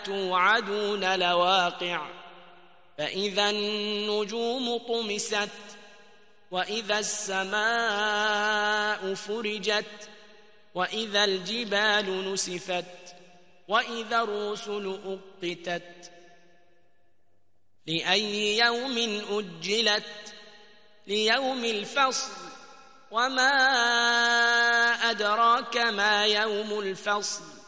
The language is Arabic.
توعدون لواقع فإذا النجوم طمست وإذا السماء فرجت وإذا الجبال نسفت وإذا الرسل أقتت لأي يوم أجلت ليوم الفصل وما أدراك ما يوم الفصل